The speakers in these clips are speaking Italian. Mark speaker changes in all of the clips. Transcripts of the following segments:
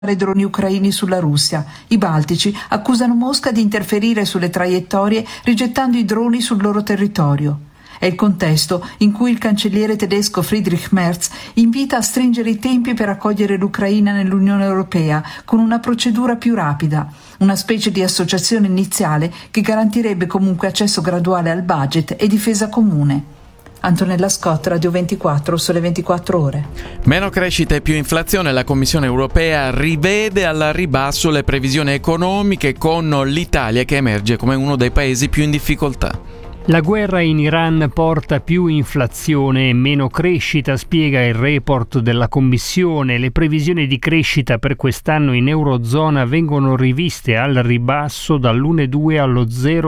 Speaker 1: droni ucraini sulla Russia. I baltici accusano Mosca di interferire sulle traiettorie rigettando i droni sul loro territorio. È il contesto in cui il cancelliere tedesco Friedrich Merz invita a stringere i tempi per accogliere l'Ucraina nell'Unione Europea con una procedura più rapida, una specie di associazione iniziale che garantirebbe comunque accesso graduale al budget e difesa comune. Antonella Scott, Radio 24, Sole 24 Ore.
Speaker 2: Meno crescita e più inflazione. La Commissione europea rivede al ribasso le previsioni economiche, con l'Italia che emerge come uno dei paesi più in difficoltà.
Speaker 3: La guerra in Iran porta più inflazione e meno crescita, spiega il report della Commissione. Le previsioni di crescita per quest'anno in Eurozona vengono riviste al ribasso dall'1,2 allo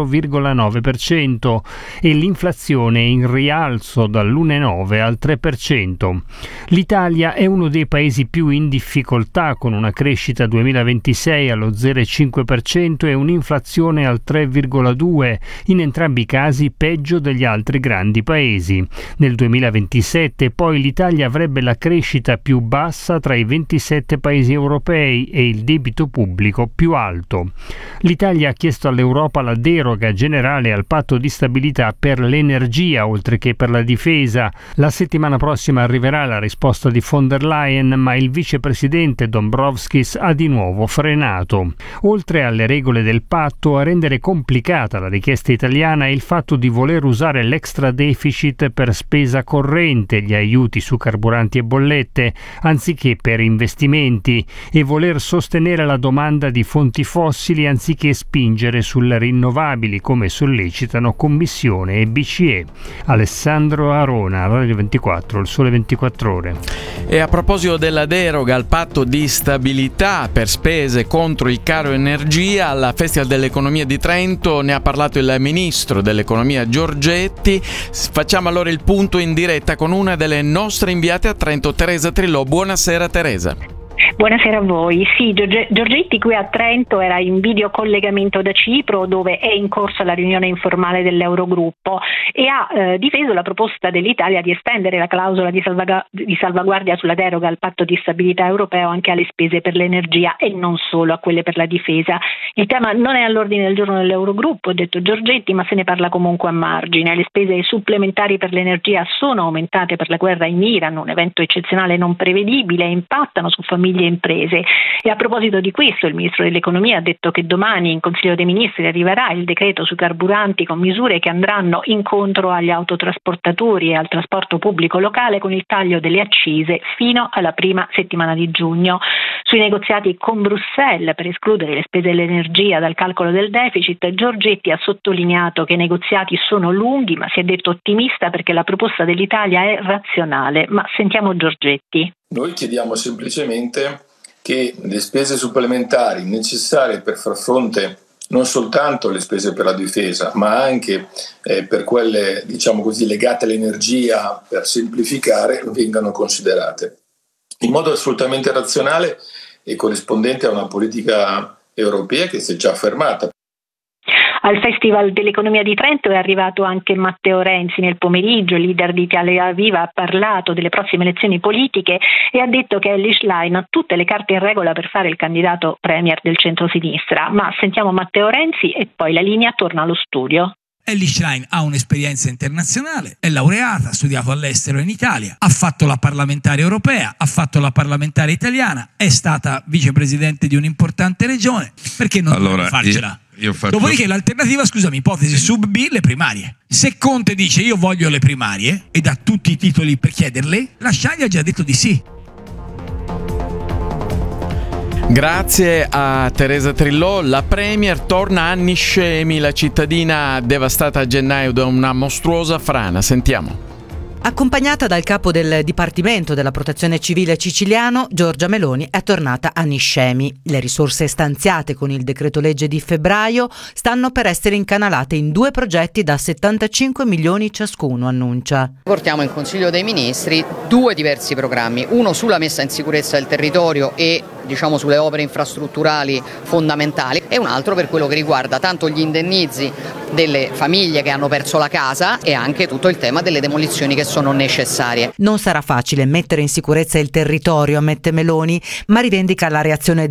Speaker 3: 0,9% e l'inflazione in rialzo dall'1,9 al 3%. L'Italia è uno dei paesi più in difficoltà, con una crescita 2026 allo 0,5% e un'inflazione al 3,2%, in entrambi i casi peggio degli altri grandi paesi. Nel 2027 poi l'Italia avrebbe la crescita più bassa tra i 27 paesi europei e il debito pubblico più alto. L'Italia ha chiesto all'Europa la deroga generale al patto di stabilità per l'energia oltre che per la difesa. La settimana prossima arriverà la risposta di von der Leyen, ma il vicepresidente Dombrovskis ha di nuovo frenato. Oltre alle regole del patto, a rendere complicata la richiesta italiana è il fatto di voler usare l'extra deficit per spesa corrente, gli aiuti su carburanti e bollette, anziché per investimenti, e voler sostenere la domanda di fonti fossili anziché spingere sulle rinnovabili, come sollecitano Commissione e BCE. Alessandro Arona, Radio 24, il Sole 24 Ore.
Speaker 2: E a proposito della deroga al patto di stabilità per spese contro il caro energia, alla Festival dell'Economia di Trento ne ha parlato il ministro dell'Economia Giorgetti. Facciamo allora il punto in diretta con una delle nostre inviate a Trento, Teresa Trillò. Buonasera Teresa.
Speaker 4: Buonasera a voi. Sì, Giorgetti qui a Trento era in videocollegamento da Cipro, dove è in corso la riunione informale dell'Eurogruppo, e ha difeso la proposta dell'Italia di estendere la clausola di salvaguardia sulla deroga al patto di stabilità europeo anche alle spese per l'energia e non solo a quelle per la difesa. Il tema non è all'ordine del giorno dell'Eurogruppo, ha detto Giorgetti, ma se ne parla comunque a margine. Le spese supplementari per l'energia sono aumentate per la guerra in Iran, un evento eccezionale non prevedibile, e impattano su famiglie e imprese. E a proposito di questo, il ministro dell'Economia ha detto che domani in Consiglio dei Ministri arriverà il decreto sui carburanti con misure che andranno incontro agli autotrasportatori e al trasporto pubblico locale, con il taglio delle accise fino alla prima settimana di giugno. Sui negoziati con Bruxelles per escludere le spese dell'energia dal calcolo del deficit, Giorgetti ha sottolineato che i negoziati sono lunghi, ma si è detto ottimista perché la proposta dell'Italia è razionale. Ma sentiamo Giorgetti.
Speaker 5: Noi chiediamo semplicemente che le spese supplementari necessarie per far fronte non soltanto alle spese per la difesa, ma anche per quelle, diciamo così, legate all'energia, per semplificare, vengano considerate in modo assolutamente razionale e corrispondente a una politica europea che si è già affermata.
Speaker 4: Al Festival dell'Economia di Trento è arrivato anche Matteo Renzi nel pomeriggio. Il leader di Italia Viva ha parlato delle prossime elezioni politiche e ha detto che Elly Schlein ha tutte le carte in regola per fare il candidato premier del centro-sinistra. Ma sentiamo Matteo Renzi e poi la linea torna allo studio.
Speaker 6: Elly Schlein ha un'esperienza internazionale, è laureata, ha studiato all'estero in Italia, ha fatto la parlamentare europea, ha fatto la parlamentare italiana, è stata vicepresidente di un'importante regione. Perché non farcela? Dopodiché l'alternativa, ipotesi sub B, le primarie. Se Conte dice io voglio le primarie ed ha tutti i titoli per chiederle, la Schlein ha già detto di sì.
Speaker 2: Grazie a Teresa Trillò. La Premier torna a Niscemi, la cittadina devastata a gennaio da una mostruosa frana. Sentiamo.
Speaker 7: Accompagnata dal capo del Dipartimento della Protezione Civile siciliano, Giorgia Meloni è tornata a Niscemi. Le risorse stanziate con il decreto legge di febbraio stanno per essere incanalate in 2 progetti da 75 milioni ciascuno, annuncia.
Speaker 8: Portiamo in Consiglio dei Ministri 2 diversi programmi, uno sulla messa in sicurezza del territorio e diciamo sulle opere infrastrutturali fondamentali, e un altro per quello che riguarda tanto gli indennizi delle famiglie che hanno perso la casa e anche tutto il tema delle demolizioni che sono necessarie.
Speaker 7: Non sarà facile mettere in sicurezza il territorio, ammette Meloni, ma rivendica la reazione